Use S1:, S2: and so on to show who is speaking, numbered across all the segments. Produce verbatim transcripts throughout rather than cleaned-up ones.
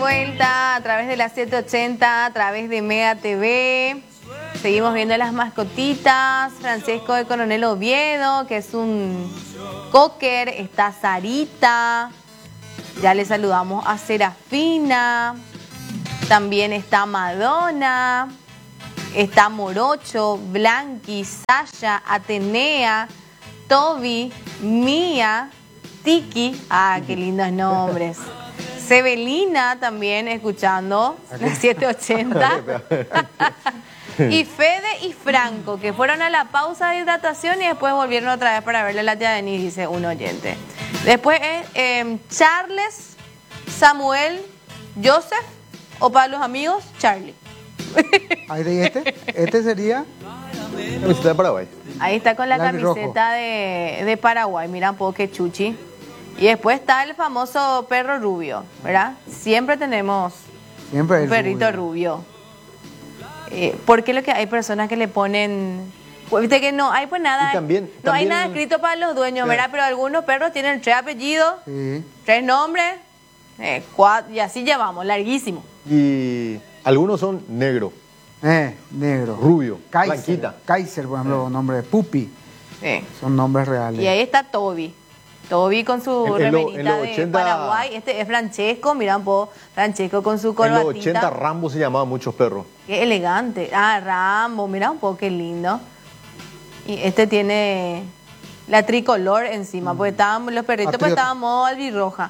S1: vuelta a través de la setecientos ochenta, a través de Mega T V. Seguimos viendo las mascotitas. Francesco de Coronel Oviedo, que es un cocker. Está Sarita. Ya le saludamos a Serafina. También está Madonna. Está Morocho, Blanqui, Sasha, Atenea, Toby, Mía, Tiki. Ah, qué lindos nombres. Sebelina también escuchando la setecientos ochenta. Y Fede y Franco, que fueron a la pausa de hidratación y después volvieron otra vez para verle la tía Denis, dice un oyente. Después es eh, Charles, Samuel, Joseph, o para los amigos, Charlie.
S2: Ahí de este, este sería
S3: camiseta de Paraguay.
S1: Ahí está con la, la camiseta de, de Paraguay, mira un poco que chuchi. Y después está el famoso perro rubio, ¿verdad? Siempre tenemos
S2: Siempre
S1: un perrito rubio. rubio. Eh, ¿Por qué lo que hay personas que le ponen? Viste que no hay pues nada,
S3: también,
S1: no
S3: también,
S1: hay nada escrito para los dueños, ¿verdad? Pero algunos perros tienen tres apellidos,
S2: sí.
S1: tres nombres, eh, cuatro, y así llevamos, larguísimo.
S3: Y algunos son negro,
S2: eh, negro,
S3: rubio,
S2: Kaiser,
S3: blanquita.
S2: Kaiser, por ejemplo, eh. nombre de Pupi,
S1: eh.
S2: son nombres reales.
S1: Y ahí está Toby. Toby con su
S3: en,
S1: remerita
S3: en lo, en
S1: de
S3: ochenta,
S1: Paraguay. Este es Francesco, mira un poco, Francesco con su corbatita.
S3: En los ochenta Rambo se llamaban muchos perros.
S1: Qué elegante. Ah, Rambo, mira un poco qué lindo. Y este tiene la tricolor encima, mm. porque estaban los perritos, pues estaban modo albirroja.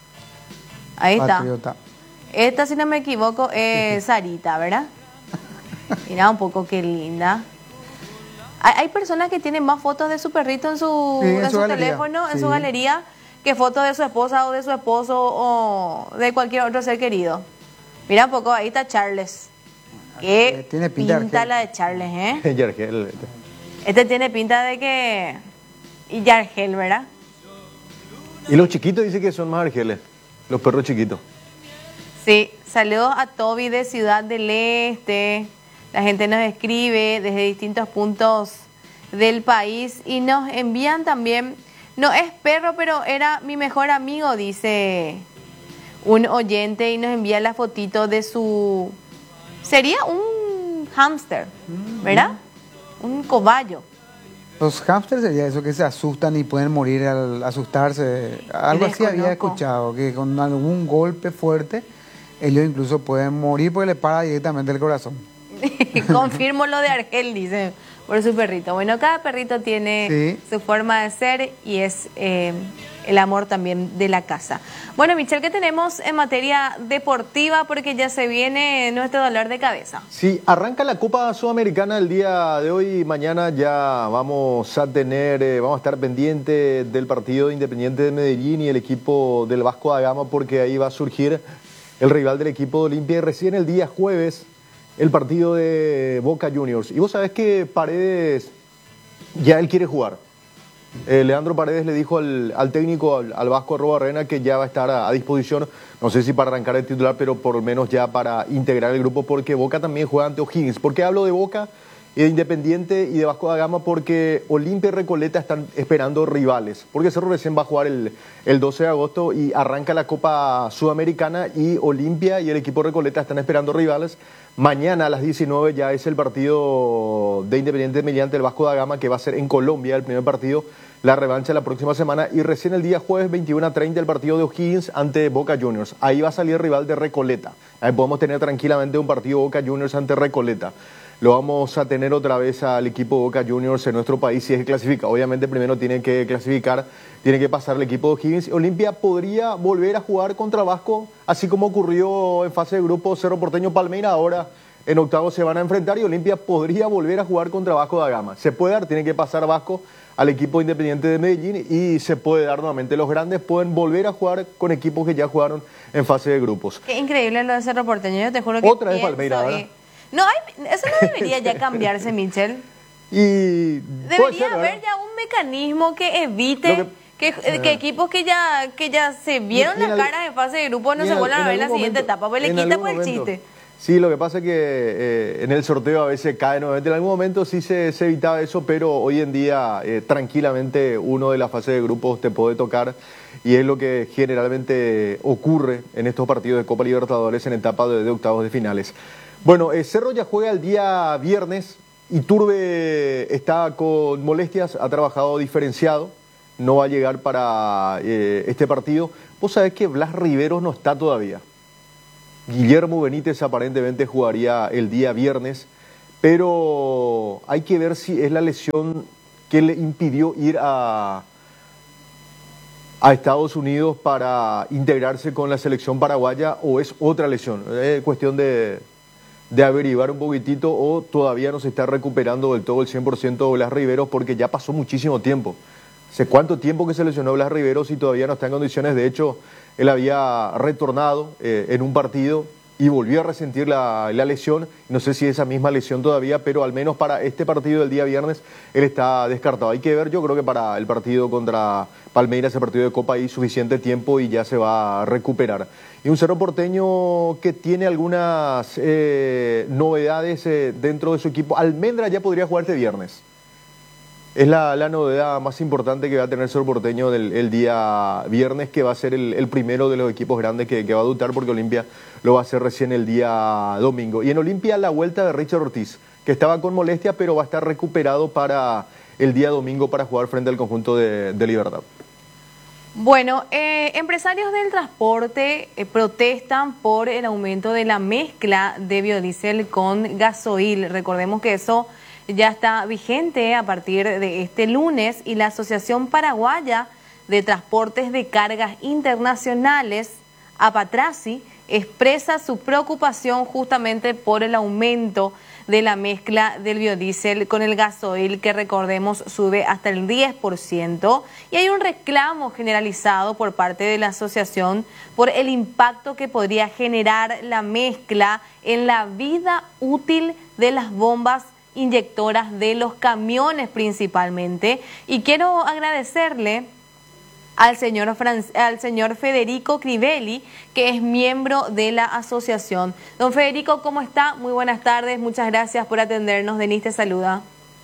S1: Ahí
S2: Patriota.
S1: está. Esta, si no me equivoco, es Sarita, ¿verdad? Mira un poco qué linda. Hay personas que tienen más fotos de su perrito en su,
S2: sí, en
S1: en
S2: su,
S1: su
S2: teléfono,
S1: en
S2: sí.
S1: su galería, que fotos de su esposa o de su esposo o de cualquier otro ser querido. Mira un poco, ahí está Charles. Qué
S2: tiene pinta,
S1: pinta la de Charles, ¿eh?
S3: Yargel.
S1: Este tiene pinta de que... Y Yargel, ¿verdad?
S3: Y los chiquitos dicen que son más argeles, los perros chiquitos.
S1: Sí, saludos a Toby de Ciudad del Este. La gente nos escribe desde distintos puntos del país y nos envían también, no es perro, pero era mi mejor amigo, dice un oyente, y nos envía la fotito de su... Sería un hámster, ¿verdad? Un cobayo.
S2: Los hámsters sería eso que se asustan y pueden morir al asustarse. Algo así había escuchado, que con algún golpe fuerte ellos incluso pueden morir porque le para directamente el corazón.
S1: Confirmo lo de Argel, dice, por su perrito. Bueno, cada perrito tiene sí. su forma de ser y es eh, el amor también de la casa. Bueno, Michelle, ¿qué tenemos en materia deportiva? Porque ya se viene nuestro dolor de cabeza.
S3: Sí, arranca la Copa Sudamericana el día de hoy. Mañana ya vamos a tener, eh, vamos a estar pendientes del partido de Independiente de Medellín y el equipo del Vasco da Gama, porque ahí va a surgir el rival del equipo de Olimpia. Y recién el día jueves el partido de Boca Juniors. Y vos sabés que Paredes ya él quiere jugar. Eh, Leandro Paredes le dijo al, al técnico, al, al Vasco Arrobarrena, que ya va a estar a, a disposición, no sé si para arrancar el titular, pero por lo menos ya para integrar el grupo, porque Boca también juega ante O'Higgins. ¿Por qué hablo de Boca y de Independiente y de Vasco da Gama? Porque Olimpia y Recoleta están esperando rivales, porque Cerro recién va a jugar el, el doce de agosto y arranca la Copa Sudamericana, y Olimpia y el equipo Recoleta están esperando rivales. Mañana a las diecinueve ya es el partido de Independiente mediante el Vasco da Gama, que va a ser en Colombia el primer partido, la revancha la próxima semana, y recién el día jueves veintiuno a treinta el partido de O'Higgins ante Boca Juniors. Ahí va a salir el rival de Recoleta. Ahí podemos tener tranquilamente un partido Boca Juniors ante Recoleta. Lo vamos a tener otra vez al equipo Boca Juniors en nuestro país si es que clasifica. Obviamente primero tiene que clasificar, tiene que pasar el equipo de O'Higgins. Olimpia podría volver a jugar contra Vasco, así como ocurrió en fase de grupo Cerro Porteño Palmeira. Ahora en octavos se van a enfrentar y Olimpia podría volver a jugar contra Vasco da Gama. Se puede dar, tiene que pasar Vasco al equipo Independiente de Medellín, y se puede dar nuevamente. Los grandes pueden volver a jugar con equipos que ya jugaron en fase de grupos.
S1: Qué increíble lo de Cerro Porteño, yo te juro que
S3: otra vez Palmeira, ¿verdad?
S1: No, hay, eso no debería ya cambiarse, Michelle.
S3: Y
S1: debería ser, haber ya un mecanismo que evite que, que, eh, que equipos que ya que ya se vieron las caras en fase de grupo no se vuelvan a ver en la siguiente momento, etapa, pues le quita por el chiste.
S3: Sí, lo que pasa es que eh, en el sorteo a veces cae nuevamente. En algún momento sí se, se evitaba eso, pero hoy en día eh, tranquilamente uno de la fase de grupos te puede tocar y es lo que generalmente ocurre en estos partidos de Copa Libertadores en etapa de, de octavos de finales. Bueno, eh, Cerro ya juega el día viernes. Iturbe está con molestias, ha trabajado diferenciado, no va a llegar para eh, este partido. Vos sabés que Blas Riveros no está todavía. Guillermo Benítez aparentemente jugaría el día viernes, pero hay que ver si es la lesión que le impidió ir a, a Estados Unidos para integrarse con la selección paraguaya o es otra lesión. Es cuestión de, de averiguar un poquitito o todavía no se está recuperando del todo el cien por ciento de Blas Riveros porque ya pasó muchísimo tiempo. ¿Hace cuánto tiempo que se lesionó Blas Riveros y todavía no está en condiciones? De hecho, él había retornado eh, en un partido y volvió a resentir la, la lesión. No sé si esa misma lesión todavía, pero al menos para este partido del día viernes, él está descartado. Hay que ver, yo creo que para el partido contra Palmeiras, ese partido de Copa, hay suficiente tiempo y ya se va a recuperar. Y un Cerro Porteño que tiene algunas eh, novedades eh, dentro de su equipo. Almendra ya podría jugar este viernes. Es la, la novedad más importante que va a tener Cerro Porteño del, el día viernes, que va a ser el, el primero de los equipos grandes que, que va a debutar, porque Olimpia lo va a hacer recién el día domingo. Y en Olimpia la vuelta de Richard Ortiz, que estaba con molestia, pero va a estar recuperado para el día domingo para jugar frente al conjunto de, de Libertad.
S1: Bueno, eh, empresarios del transporte eh, protestan por el aumento de la mezcla de biodiesel con gasoil. Recordemos que eso ya está vigente a partir de este lunes y la Asociación Paraguaya de Transportes de Cargas Internacionales, APATRASI, expresa su preocupación justamente por el aumento de la mezcla del biodiesel con el gasoil, que recordemos sube hasta el diez por ciento, y hay un reclamo generalizado por parte de la asociación por el impacto que podría generar la mezcla en la vida útil de las bombas inyectoras de los camiones principalmente. Y quiero agradecerle al señor, Fran, al señor Federico Crivelli, que es miembro de la asociación. Don Federico, ¿cómo está? Muy buenas tardes, muchas gracias por atendernos. Denis te saluda.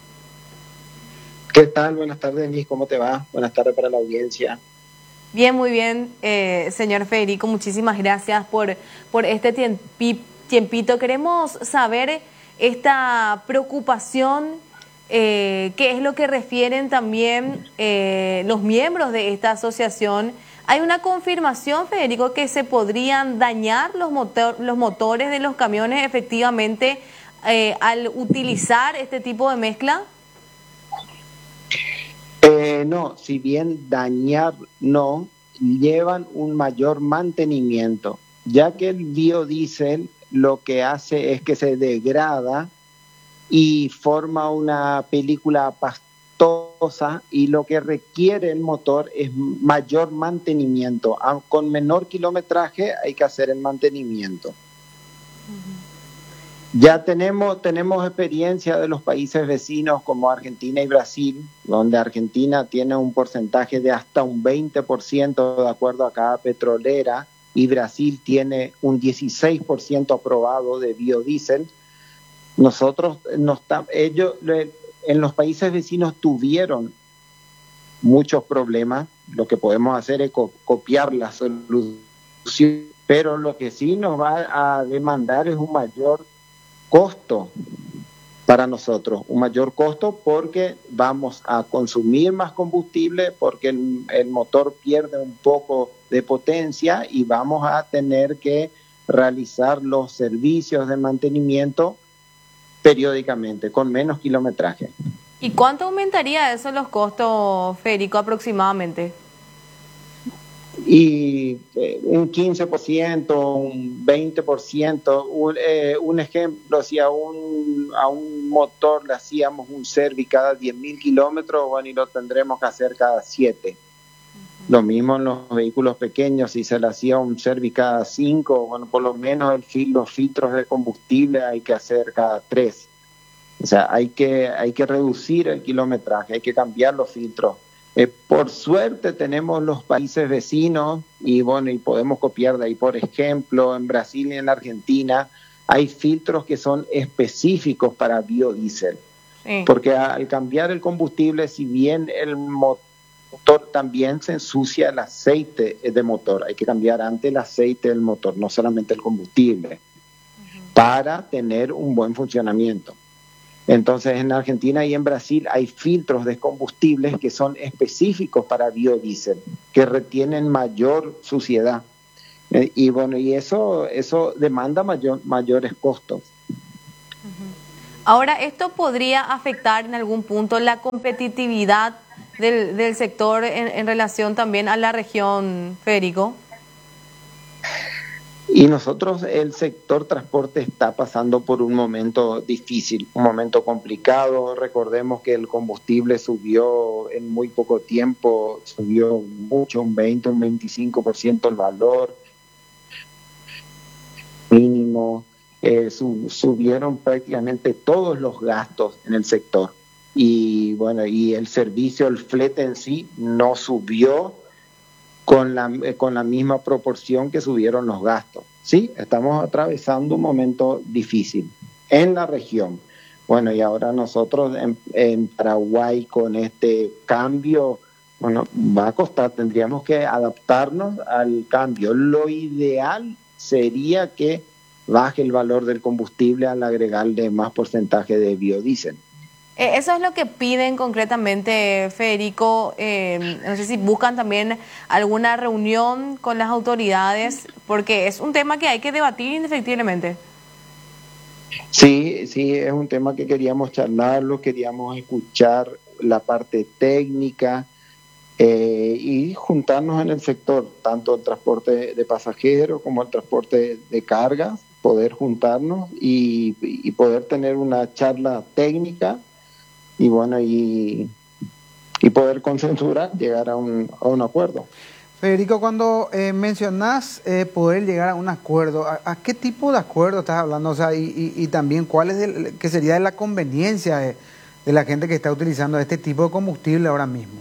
S4: ¿Qué tal? Buenas tardes, Denis, ¿cómo te va? Buenas tardes para la audiencia.
S1: Bien, muy bien, eh, señor Federico, muchísimas gracias por, por este tiempi, tiempito. Queremos saber esta preocupación, eh, qué es lo que refieren también eh, los miembros de esta asociación. ¿Hay una confirmación, Federico, que se podrían dañar los, motor, los motores de los camiones efectivamente eh, al utilizar este tipo de mezcla?
S4: Eh, no, si bien dañar no, llevan un mayor mantenimiento, ya que el biodiesel lo que hace es que se degrada y forma una película pastosa, y lo que requiere el motor es mayor mantenimiento. Con menor kilometraje hay que hacer el mantenimiento. Uh-huh. Ya tenemos, tenemos experiencia de los países vecinos como Argentina y Brasil, donde Argentina tiene un porcentaje de hasta un veinte por ciento de acuerdo a cada petrolera, y Brasil tiene un dieciséis por ciento aprobado de biodiesel. Nosotros, nos, ellos en los países vecinos tuvieron muchos problemas. Lo que podemos hacer es co copiar la solución, pero lo que sí nos va a demandar es un mayor costo para nosotros, un mayor costo porque vamos a consumir más combustible, porque el, el motor pierde un poco de potencia y vamos a tener que realizar los servicios de mantenimiento periódicamente, con menos kilometraje.
S1: ¿Y cuánto aumentaría eso los costos, Federico, aproximadamente?
S4: Y eh, un quince por ciento, un veinte por ciento, un, eh, un ejemplo, si a un, a un motor le hacíamos un service cada diez mil kilómetros, bueno, y lo tendremos que hacer cada siete. Uh-huh. Lo mismo en los vehículos pequeños, si se le hacía un service cada cinco, bueno, por lo menos el fil, los filtros de combustible hay que hacer cada tres. O sea, hay que, hay que reducir el kilometraje, hay que cambiar los filtros. Eh, por suerte tenemos los países vecinos y bueno, y podemos copiar de ahí. Por ejemplo, en Brasil y en la Argentina hay filtros que son específicos para biodiesel. Sí. Porque al cambiar el combustible, si bien el motor también se ensucia el aceite de motor, hay que cambiar antes el aceite del motor, no solamente el combustible, uh-huh. para tener un buen funcionamiento. Entonces en Argentina y en Brasil hay filtros de combustibles que son específicos para biodiesel, que retienen mayor suciedad. Eh, y bueno, y eso, eso demanda mayor, mayores costos.
S1: Uh-huh. Ahora, ¿esto podría afectar en algún punto la competitividad del, del sector en, en relación también a la región, Federico?
S4: Y nosotros, el sector transporte está pasando por un momento difícil, un momento complicado. Recordemos que el combustible subió en muy poco tiempo, subió mucho, un veinte, un veinticinco por ciento el valor mínimo. Eh, sub, subieron prácticamente todos los gastos en el sector. Y bueno, y el servicio, el flete en sí, no subió con la, eh, con la misma proporción que subieron los gastos. Sí, estamos atravesando un momento difícil en la región. Bueno, y ahora nosotros en, en Paraguay con este cambio, bueno, va a costar, tendríamos que adaptarnos al cambio. Lo ideal sería que baje el valor del combustible al agregarle más porcentaje de biodiesel.
S1: Eso es lo que piden concretamente, Federico. Eh, no sé si buscan también alguna reunión con las autoridades, porque es un tema que hay que debatir indefectiblemente.
S4: Sí, sí, es un tema que queríamos charlarlo, queríamos escuchar la parte técnica eh, y juntarnos en el sector, tanto el transporte de pasajeros como el transporte de cargas, poder juntarnos y, y poder tener una charla técnica y bueno, y, y poder consensuar, llegar a un, a un acuerdo.
S2: Federico, cuando eh, mencionás eh, poder llegar a un acuerdo, ¿a, ¿a qué tipo de acuerdo estás hablando? O sea, y, y, y también cuál es el, que sería de la conveniencia de, de la gente que está utilizando este tipo de combustible ahora mismo.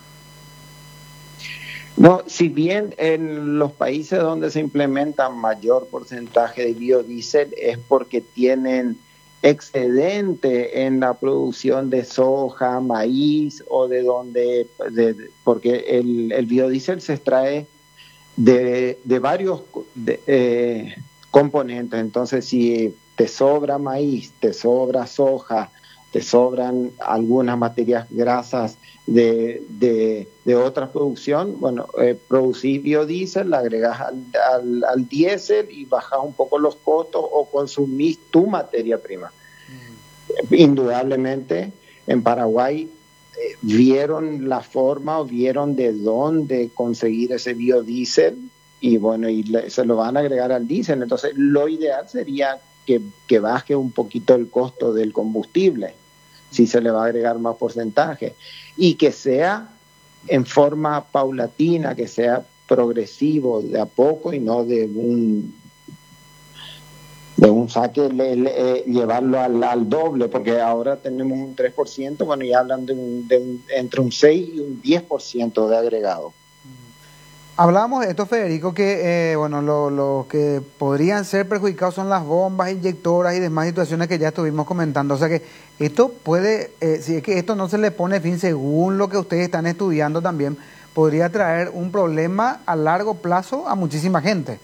S4: No, si bien en los países donde se implementa mayor porcentaje de biodiesel es porque tienen excedente en la producción de soja, maíz o de donde, de, porque el, el biodiesel se extrae de, de varios de, eh, componentes. Entonces, si te sobra maíz, te sobra soja, te sobran algunas materias grasas de, de, de otra producción, bueno, eh, producís biodiesel, la agregás al, al, al diésel y bajás un poco los costos o consumís tu materia prima. Mm. Indudablemente, en Paraguay eh, vieron la forma o vieron de dónde conseguir ese biodiesel y bueno, y le, se lo van a agregar al diésel. Entonces, lo ideal sería que, que baje un poquito el costo del combustible, si se le va a agregar más porcentaje, y que sea en forma paulatina, que sea progresivo, de a poco y no de un de un saque le, le, eh, llevarlo al, al doble, porque ahora tenemos un tres por ciento, bueno, y hablan de, un, de un, entre un seis y un diez por ciento de agregado.
S2: Hablábamos de esto, Federico, que eh, bueno, lo, lo que podrían ser perjudicados son las bombas inyectoras y demás situaciones que ya estuvimos comentando. O sea que esto puede, eh, si es que esto no se le pone fin según lo que ustedes están estudiando también, podría traer un problema a largo plazo a muchísima gente.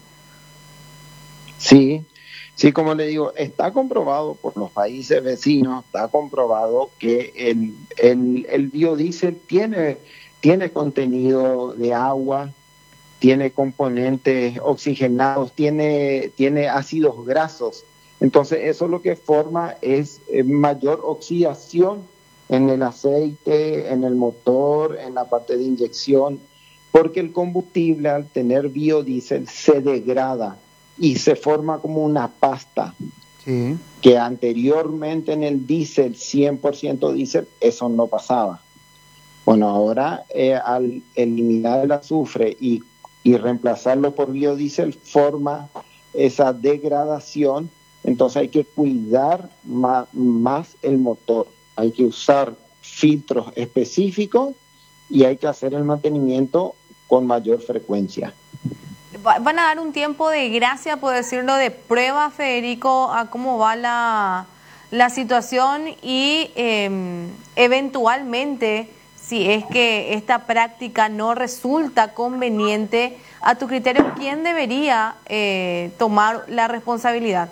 S4: Sí, sí, como le digo, está comprobado por los países vecinos, está comprobado que el, el, el biodiesel tiene, tiene contenido de agua, tiene componentes oxigenados, tiene, tiene ácidos grasos. Entonces eso lo que forma es mayor oxidación en el aceite, en el motor, en la parte de inyección, porque el combustible al tener biodiesel se degrada y se forma como una pasta. Sí. Que anteriormente en el diésel, cien por ciento diésel, eso no pasaba. Bueno, ahora eh, al eliminar el azufre y y reemplazarlo por biodiesel forma esa degradación, entonces hay que cuidar más, más el motor, hay que usar filtros específicos y hay que hacer el mantenimiento con mayor frecuencia.
S1: van a dar un tiempo de gracia, por decirlo, de prueba, Federico, a cómo va la, la situación y eh, eventualmente, si es que esta práctica no resulta conveniente, a tu criterio, ¿quién debería eh, tomar la responsabilidad?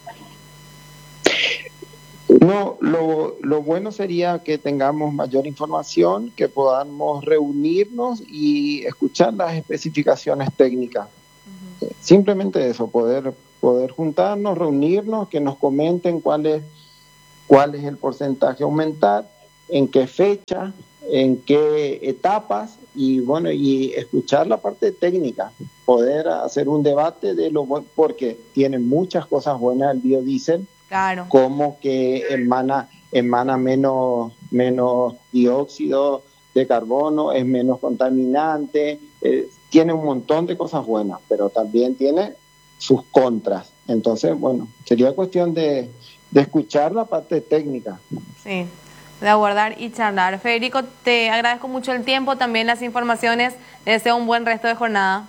S4: No, lo, lo bueno sería que tengamos mayor información, que podamos reunirnos y escuchar las especificaciones técnicas. Uh-huh. Simplemente eso, poder, poder juntarnos, reunirnos, que nos comenten cuál es, cuál es el porcentaje a aumentar, en qué fecha, en qué etapas, y bueno, y escuchar la parte técnica, poder hacer un debate de lo bueno, porque tiene muchas cosas buenas el biodiesel.
S1: Claro.
S4: Como que emana, emana menos, menos dióxido de carbono, es menos contaminante, eh, tiene un montón de cosas buenas, pero también tiene sus contras. Entonces, bueno, sería cuestión de, de escuchar la parte técnica.
S1: Sí, de aguardar y charlar. Federico, te agradezco mucho el tiempo, también las informaciones. Les deseo un buen resto de jornada.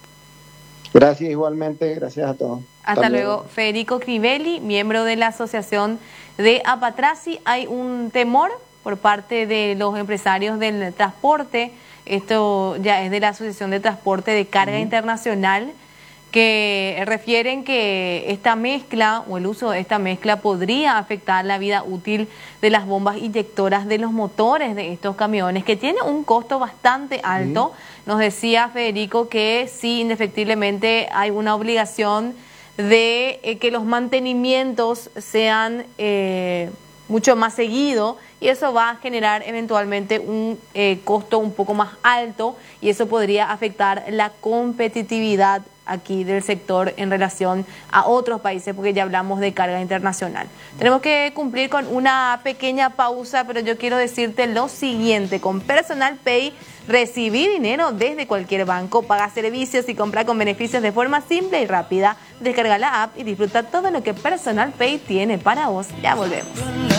S4: Gracias igualmente, gracias a todos.
S1: Hasta, Hasta luego. luego. Federico Crivelli, miembro de la Asociación de Apatrasi. Hay un temor por parte de los empresarios del transporte, esto ya es de la Asociación de Transporte de Carga uh-huh. Internacional, que refieren que esta mezcla o el uso de esta mezcla podría afectar la vida útil de las bombas inyectoras de los motores de estos camiones, que tiene un costo bastante alto. Sí. Nos decía Federico que sí, indefectiblemente hay una obligación de eh, que los mantenimientos sean eh, mucho más seguidos, y eso va a generar eventualmente un eh, costo un poco más alto, y eso podría afectar la competitividad aquí del sector en relación a otros países, porque ya hablamos de carga internacional. Tenemos que cumplir con una pequeña pausa, pero yo quiero decirte lo siguiente: con Personal Pay recibí dinero desde cualquier banco, paga servicios y compra con beneficios de forma simple y rápida. Descarga la app y disfruta todo lo que Personal Pay tiene para vos. Ya volvemos.